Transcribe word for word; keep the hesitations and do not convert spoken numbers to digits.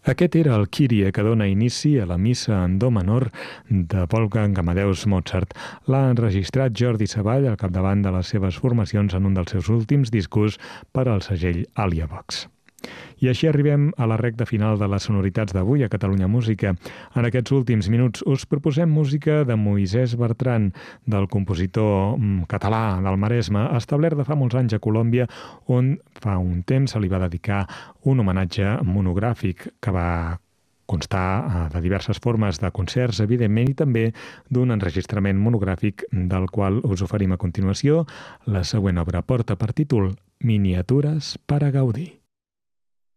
Aquest era el Kyrie, que dona inici a la missa en do menor de Wolfgang Amadeus Mozart. L'ha enregistrat Jordi Savall al capdavant de les seves formacions en un dels seus últims discos per al segell Aliavox. I així arribem a la recta final de les sonoritats d'avui a Catalunya Música. En aquests últims minuts us proposem música de Moisès Bertran, del compositor català del Maresme, establert de fa molts anys a Colòmbia, on fa un temps se li va dedicar un homenatge monogràfic que va constar de diverses formes de concerts, evidentment, i també d'un enregistrament monogràfic del qual us oferim a continuació la següent obra. Porta per títol Miniatures per a Gaudí.